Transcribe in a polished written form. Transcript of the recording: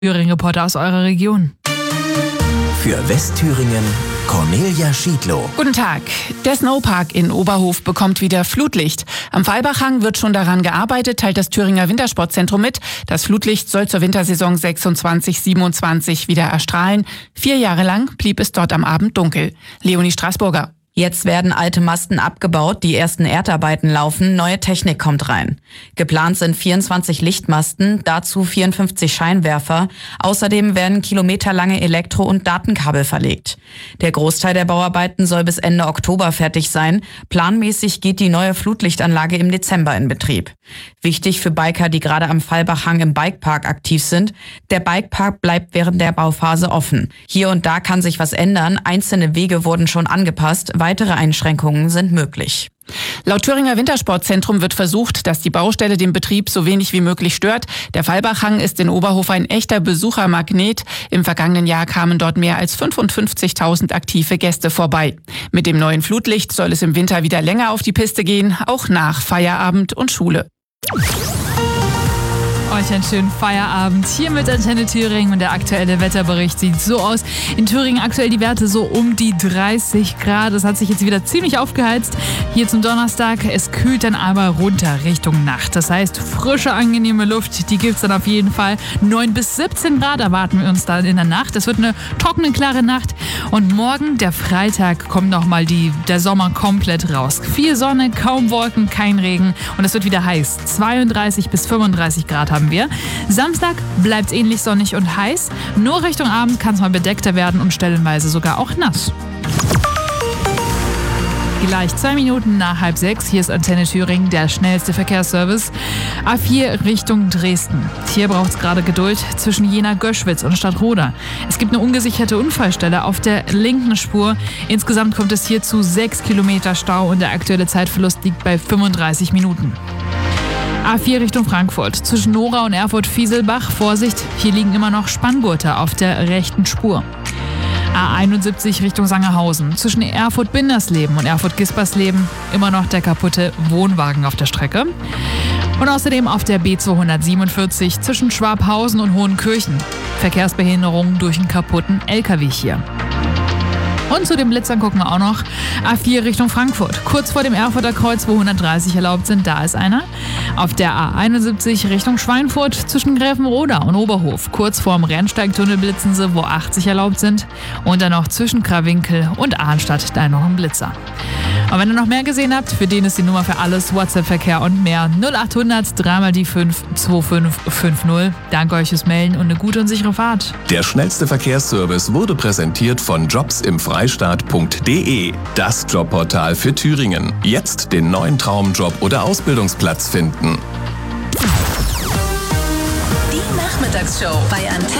Thüringen-Reporter aus eurer Region. Für Westthüringen Cornelia Schiedlow. Guten Tag. Der Snowpark in Oberhof bekommt wieder Flutlicht. Am Pfeilbachhang wird schon daran gearbeitet, teilt das Thüringer Wintersportzentrum mit. Das Flutlicht soll zur Wintersaison 26/27 wieder erstrahlen. 4 Jahre lang blieb es dort am Abend dunkel. Leonie Straßburger. Jetzt werden alte Masten abgebaut, die ersten Erdarbeiten laufen, neue Technik kommt rein. Geplant sind 24 Lichtmasten, dazu 54 Scheinwerfer. Außerdem werden kilometerlange Elektro- und Datenkabel verlegt. Der Großteil der Bauarbeiten soll bis Ende Oktober fertig sein. Planmäßig geht die neue Flutlichtanlage im Dezember in Betrieb. Wichtig für Biker, die gerade am Pfeilbachhang im Bikepark aktiv sind: der Bikepark bleibt während der Bauphase offen. Hier und da kann sich was ändern, einzelne Wege wurden schon angepasst. Weitere Einschränkungen sind möglich. Laut Thüringer Wintersportzentrum wird versucht, dass die Baustelle den Betrieb so wenig wie möglich stört. Der Pfeilbachhang ist in Oberhof ein echter Besuchermagnet. Im vergangenen Jahr kamen dort mehr als 55.000 aktive Gäste vorbei. Mit dem neuen Flutlicht soll es im Winter wieder länger auf die Piste gehen, auch nach Feierabend und Schule. Euch einen schönen Feierabend hier mit Antenne Thüringen und der aktuelle Wetterbericht sieht so aus. In Thüringen aktuell die Werte so um die 30 Grad. Es hat sich jetzt wieder ziemlich aufgeheizt. Hier zum Donnerstag. Es kühlt dann aber runter Richtung Nacht. Das heißt, frische, angenehme Luft, die gibt's dann auf jeden Fall. 9 bis 17 Grad erwarten wir uns dann in der Nacht. Es wird eine trockene, klare Nacht. Und morgen, der Freitag, kommt nochmal der Sommer komplett raus. Viel Sonne, kaum Wolken, kein Regen. Und es wird wieder heiß. 32 bis 35 Grad haben wir. Samstag bleibt ähnlich sonnig und heiß. Nur Richtung Abend kann es mal bedeckter werden und stellenweise sogar auch nass. Gleich 2 Minuten nach 5:30. Hier ist Antenne Thüringen, der schnellste Verkehrsservice. A4 Richtung Dresden. Hier braucht es gerade Geduld zwischen Jena-Göschwitz und Stadtroda. Es gibt eine ungesicherte Unfallstelle auf der linken Spur. Insgesamt kommt es hier zu 6 Kilometer Stau und der aktuelle Zeitverlust liegt bei 35 Minuten. A4 Richtung Frankfurt. Zwischen Nora und Erfurt-Fieselbach. Vorsicht, hier liegen immer noch Spanngurte auf der rechten Spur. A71 Richtung Sangerhausen. Zwischen Erfurt-Bindersleben und Erfurt-Gispersleben immer noch der kaputte Wohnwagen auf der Strecke. Und außerdem auf der B247 zwischen Schwabhausen und Hohenkirchen. Verkehrsbehinderung durch einen kaputten LKW hier. Und zu den Blitzern gucken wir auch noch. A4 Richtung Frankfurt. Kurz vor dem Erfurter Kreuz, wo 130 erlaubt sind, da ist einer. Auf der A71 Richtung Schweinfurt zwischen Gräfenroda und Oberhof. Kurz vorm Rennsteigtunnel blitzen sie, wo 80 erlaubt sind. Und dann noch zwischen Krawinkel und Arnstadt, da noch ein Blitzer. Und wenn ihr noch mehr gesehen habt, für den ist die Nummer für alles, WhatsApp-Verkehr und mehr 0800 3 die 5 2550. Danke euch fürs Melden und eine gute und sichere Fahrt. Der schnellste Verkehrsservice wurde präsentiert von jobsimfreistaat.de. Das Jobportal für Thüringen. Jetzt den neuen Traumjob oder Ausbildungsplatz finden. Die Nachmittagsshow bei Antenne